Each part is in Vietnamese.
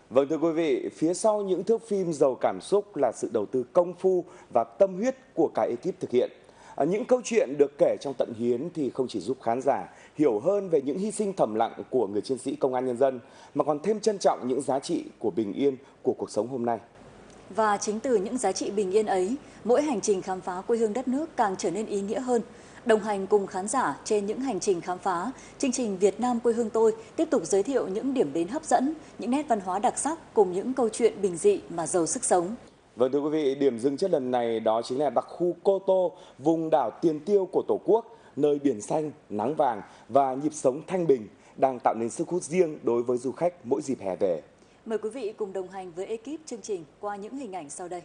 Vâng, thưa quý vị, phía sau những thước phim giàu cảm xúc là sự đầu tư công phu và tâm huyết của cả ekip thực hiện. Những câu chuyện được kể trong Tận Hiến thì không chỉ giúp khán giả hiểu hơn về những hy sinh thầm lặng của người chiến sĩ công an nhân dân, mà còn thêm trân trọng những giá trị của bình yên của cuộc sống hôm nay. Và chính từ những giá trị bình yên ấy, mỗi hành trình khám phá quê hương đất nước càng trở nên ý nghĩa hơn. Đồng hành cùng khán giả trên những hành trình khám phá, chương trình Việt Nam quê hương tôi tiếp tục giới thiệu những điểm đến hấp dẫn, những nét văn hóa đặc sắc cùng những câu chuyện bình dị mà giàu sức sống. Vâng, thưa quý vị, điểm dừng chân lần này đó chính là đặc khu Cô Tô, vùng đảo tiền tiêu của Tổ quốc, nơi biển xanh, nắng vàng và nhịp sống thanh bình đang tạo nên sức hút riêng đối với du khách mỗi dịp hè về. Mời quý vị cùng đồng hành với ekip chương trình qua những hình ảnh sau đây.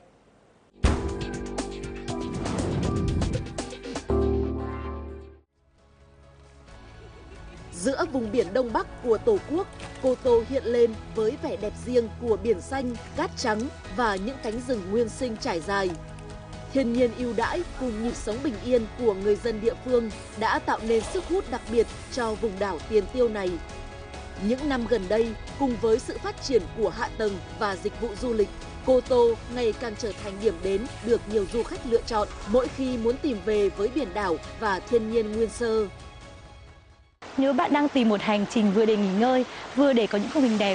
Giữa vùng biển Đông Bắc của Tổ quốc, Cô Tô hiện lên với vẻ đẹp riêng của biển xanh, cát trắng và những cánh rừng nguyên sinh trải dài. Thiên nhiên ưu đãi cùng nhịp sống bình yên của người dân địa phương đã tạo nên sức hút đặc biệt cho vùng đảo tiền tiêu này. Những năm gần đây, cùng với sự phát triển của hạ tầng và dịch vụ du lịch, Cô Tô ngày càng trở thành điểm đến được nhiều du khách lựa chọn mỗi khi muốn tìm về với biển đảo và thiên nhiên nguyên sơ. Nếu bạn đang tìm một hành trình vừa để nghỉ ngơi, vừa để có những khung hình đẹp